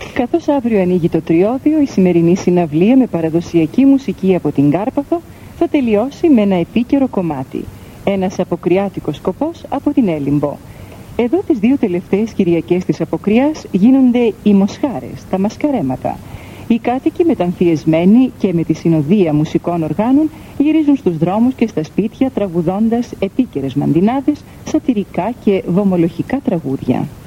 Καθώς αύριο ανοίγει το Τριώδιο, η σημερινή συναυλία με παραδοσιακή μουσική από την Κάρπαθο θα τελειώσει με ένα επίκαιρο κομμάτι. Ένας αποκριάτικος σκοπός από την Έλιμπο. Εδώ τις δύο τελευταίες Κυριακές της Αποκριάς γίνονται οι μοσχάρες, τα μασκαρέματα. Οι κάτοικοι μεταμφιεσμένοι και με τη συνοδεία μουσικών οργάνων γυρίζουν στους δρόμους και στα σπίτια τραγουδώντας επίκαιρες μαντινάδες, σατυρικά και βομολογικά τραγούδια.